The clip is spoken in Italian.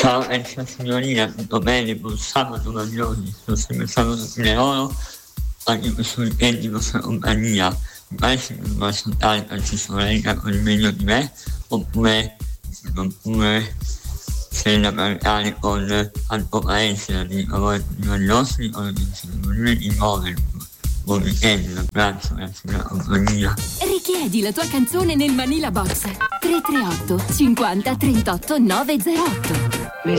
Ciao Extra Signorina, tutto bene? Buon sabato Maglioni, sono sempre stato tutto oro, anche questo weekend in nostra compagnia. Mi pare che devo ascoltare anche sorella con il meglio di me, oppure se da parlare con Alto Paese, la di favore di Magliossi, o di Signorina di muovere. Buon weekend, un abbraccio, grazie per la compagnia. Richiedi la tua canzone nel Manila Box 338 50 38 908.